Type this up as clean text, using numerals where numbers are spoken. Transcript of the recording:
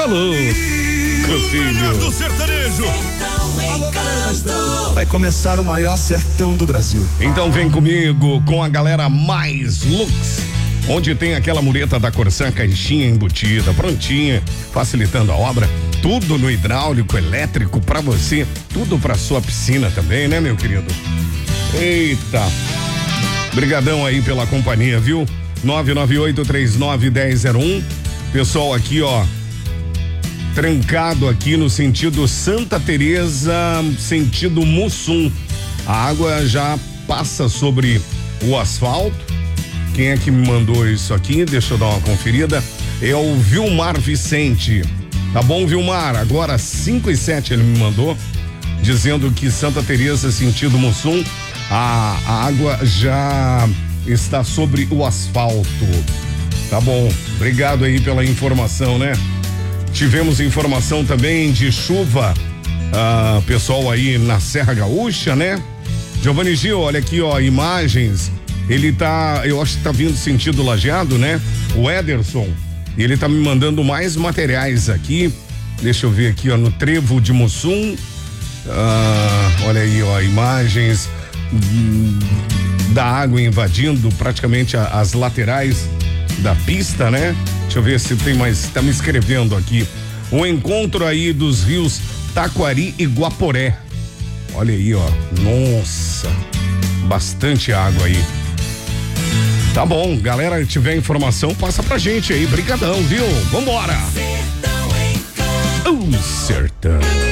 Alô, filho do sertanejo. Vai começar o maior sertão do Brasil. Então vem comigo com a galera Mais Lux, onde tem aquela mureta da Corsan, caixinha embutida, prontinha, facilitando a obra. Tudo no hidráulico, elétrico pra você, tudo pra sua piscina também, né, meu querido? Eita. Brigadão aí pela companhia, viu? 998391001. Pessoal aqui, ó, trancado aqui no sentido Santa Teresa, sentido Mussum. A água já passa sobre o asfalto. Quem é que me mandou isso aqui? Deixa eu dar uma conferida. É o Vilmar Vicente. Tá bom, Vilmar? Agora 5:07 ele me mandou, dizendo que Santa Teresa, sentido Mussum, a água já está sobre o asfalto. Tá bom, obrigado aí pela informação, né? Tivemos informação também de chuva, pessoal aí na Serra Gaúcha, né? Giovanni Gil, olha aqui, ó, imagens. Ele tá, eu acho que tá vindo sentido Lajeado, né? O Ederson, ele tá me mandando mais materiais aqui. Deixa eu ver aqui, ó, no trevo de Mussum. Olha aí, ó, imagens da água invadindo praticamente as laterais da pista, né? Deixa eu ver se tem mais, tá me escrevendo aqui. O encontro aí dos rios Taquari e Guaporé. Olha aí, ó. Nossa, bastante água aí. Tá bom, galera, tiver informação, passa pra gente aí. Brigadão, viu? Vambora! O sertão.